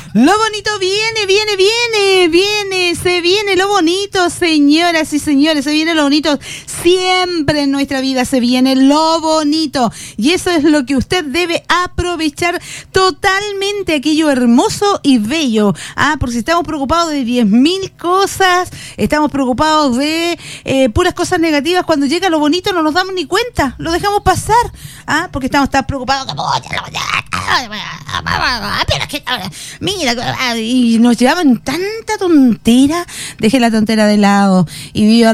Lo bonito viene, se viene lo bonito, señoras y señores, se viene lo bonito. Siempre en nuestra vida se viene lo bonito. Y eso es lo que usted debe aprovechar totalmente, aquello hermoso y bello. Porque si estamos preocupados de 10.000 cosas, estamos preocupados de puras cosas negativas, cuando llega lo bonito no nos damos ni cuenta, lo dejamos pasar. Porque estamos tan preocupados que mira, y nos llevaban tanta tontera. Deje la tontera de lado y viva